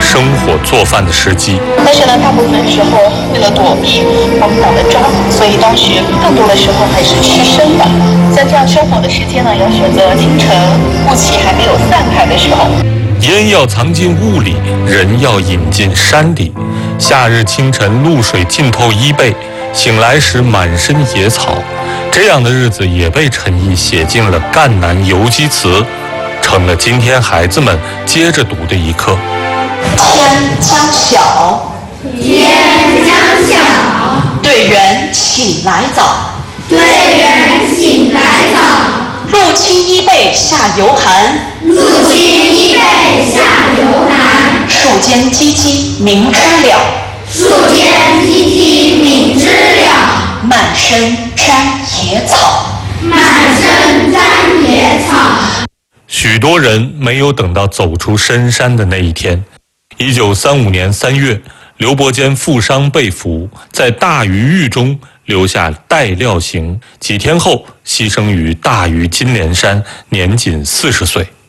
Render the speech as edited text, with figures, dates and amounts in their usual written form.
生火做饭的时机。 但是呢，大部分时候为了躲避我们党的抓捕，所以当时更多的时候还是吃生的。像这样生火的时间呢，要选择清晨雾气还没有散开的时候。 烟要藏进雾里，人要引进山里。夏日清晨，露水浸透衣背，醒来时满身野草。这样的日子也被陈毅写进了赣南游击词，成了今天孩子们接着读的一课。 天将晓， 天将晓， 队员请来早， 队员请来早， 入清衣背下犹寒， 入清衣背下犹寒， 树间萋萋鸣知了， 树间萋萋鸣知了， 满身沾野草， 满身沾野草。 许多人没有等到走出深山的那一天。1935年3月，刘伯坚负伤被俘，在大余狱中留下待料刑，几天后牺牲于大余金莲山，年仅40岁。